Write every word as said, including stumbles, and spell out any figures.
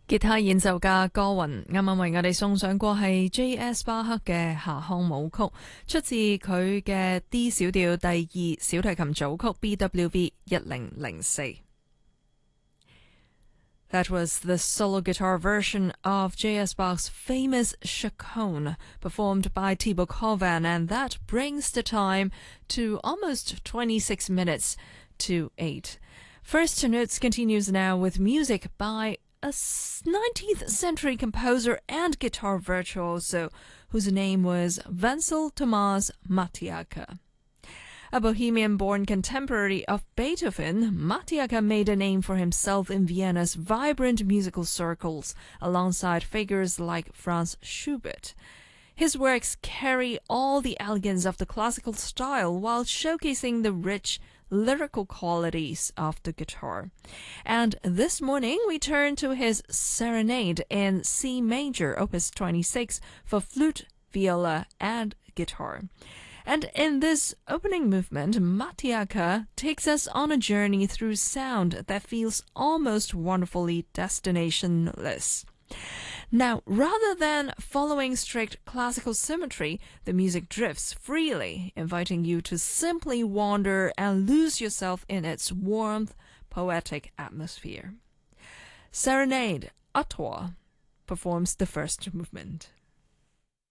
吉他演奏家歌雲啱啱為我哋送上過係 J S 巴克嘅下康舞曲，出自佢嘅 D 小調第二小提琴組曲 B W V 一零零四。That was the solo guitar version of J S Bach's famous Chaconne, performed by Thibaut Covan, and that brings the time to almost twenty-six minutes to eight. First Notes continues now with music by a nineteenth century composer and guitar virtuoso whose name was Wenzel Thomas Mattiaker. A Bohemian-born contemporary of Beethoven, Mattiaker made a name for himself in Vienna's vibrant musical circles, alongside figures like Franz Schubert. His works carry all the elegance of the classical style while showcasing the rich lyrical qualities of the guitar. And this morning we turn to his Serenade in C major, opus twenty-six, for flute, viola, and guitar. And in this opening movement, Mattiaker takes us on a journey through sound that feels almost wonderfully destinationless. Now, rather than following strict classical symmetry, the music drifts freely, inviting you to simply wander and lose yourself in its warmth, poetic atmosphere. Serenade, à toi, performs the first movement.